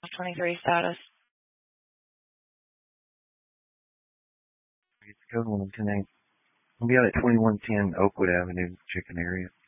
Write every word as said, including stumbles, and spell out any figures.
twenty-three status. It's code one ten eight. I'll be out at twenty-one ten Oakwood Avenue, Chicken area.